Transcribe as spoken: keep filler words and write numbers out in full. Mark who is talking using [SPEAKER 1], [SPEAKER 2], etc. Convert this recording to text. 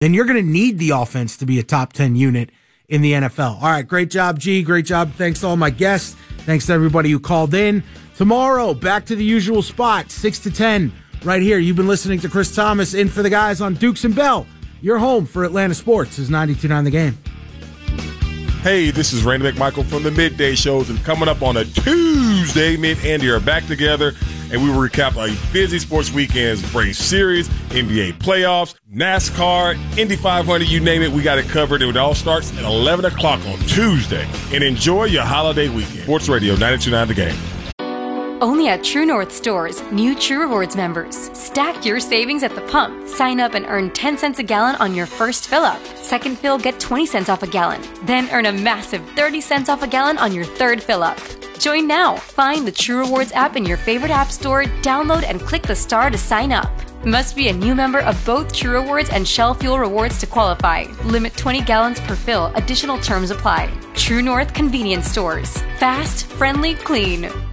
[SPEAKER 1] then you're going to need the offense to be a top ten unit in the N F L. All right, great job, G. Great job. Thanks to all my guests. Thanks to everybody who called in. Tomorrow, back to the usual spot, six to ten, right here. You've been listening to Chris Thomas in for the guys on Dukes and Bell. Your home for Atlanta Sports is ninety-two point nine The Game.
[SPEAKER 2] Hey, this is Randy McMichael from the Midday Shows, and coming up on a Tuesday, me and Andy are back together, and we will recap a busy sports weekend's Braves series, N B A playoffs, NASCAR, Indy five hundred, you name it, we got it covered. It all starts at eleven o'clock on Tuesday. And enjoy your holiday weekend. Sports Radio ninety-two point nine The Game.
[SPEAKER 3] Only at True North stores, new True Rewards members. Stack your savings at the pump. Sign up and earn ten cents a gallon on your first fill up. Second fill, get twenty cents off a gallon. Then earn a massive thirty cents off a gallon on your third fill up. Join now. Find the True Rewards app in your favorite app store, download and click the star to sign up. Must be a new member of both True Rewards and Shell Fuel Rewards to qualify. Limit twenty gallons per fill. Additional terms apply. True North Convenience Stores. Fast, friendly, clean.